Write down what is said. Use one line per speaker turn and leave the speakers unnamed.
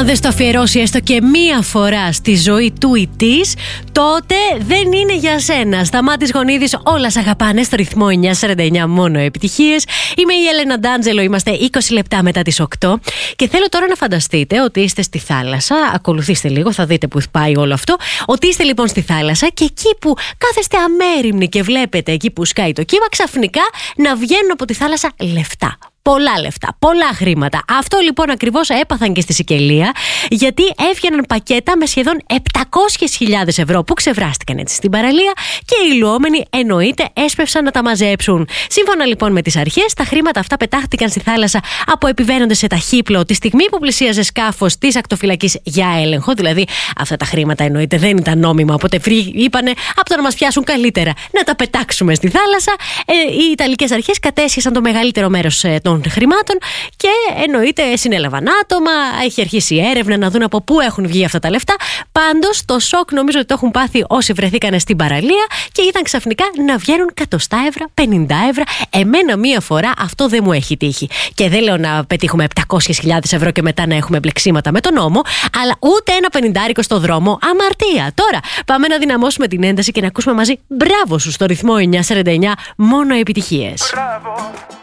δεν στο αφιερώσει έστω και μία φορά στη ζωή του ή της, τότε δεν είναι για σένα. Σταμάτης Γονίδης, όλα σ' αγαπάνε στο ρυθμό 949, μόνο επιτυχίες. Είμαι η Έλενα Ντάντζελο, είμαστε 20 λεπτά μετά τις 8 και θέλω τώρα να φανταστείτε ότι είστε στη θάλασσα. Ακολουθήστε λίγο, θα δείτε που πάει όλο αυτό. Ότι είστε λοιπόν στη θάλασσα και εκεί που κάθεστε αμέριμνοι και βλέπετε εκεί που σκάει το κύμα, ξαφνικά να βγαίνουν από τη θάλασσα λεφτά. Πολλά λεφτά, πολλά χρήματα. Αυτό λοιπόν ακριβώς έπαθαν και στη Σικελία, γιατί έβγαιναν πακέτα με σχεδόν 700.000 ευρώ που ξεβράστηκαν έτσι στην παραλία και οι υλουόμενοι εννοείται έσπευσαν να τα μαζέψουν. Σύμφωνα λοιπόν με τις αρχές, τα χρήματα αυτά πετάχτηκαν στη θάλασσα από επιβαίνοντες σε ταχύπλοο τη στιγμή που πλησίαζε σκάφος της ακτοφυλακής για έλεγχο. Δηλαδή, αυτά τα χρήματα εννοείται δεν ήταν νόμιμα, οπότε είπανε από το να μας πιάσουν καλύτερα να τα πετάξουμε στη θάλασσα. Οι Ιταλικές αρχές κατέσχεσαν το μεγαλύτερο μέρος των χρημάτων και εννοείται συνέλαβαν άτομα, έχει αρχίσει η έρευνα να δουν από πού έχουν βγει αυτά τα λεφτά. Πάντως το σοκ νομίζω ότι το έχουν πάθει όσοι βρεθήκαν στην παραλία και είδαν ξαφνικά να βγαίνουν 100 ευρώ, 50 ευρώ. Εμένα μία φορά αυτό δεν μου έχει τύχει. Και δεν λέω να πετύχουμε 700.000 ευρώ και μετά να έχουμε μπλεξίματα με τον νόμο, αλλά ούτε ένα 50 στο δρόμο, αμαρτία. Τώρα πάμε να δυναμώσουμε την ένταση και να ακούσουμε μαζί μπράβο σου στο ρυθμό 949, μόνο επιτυχίες.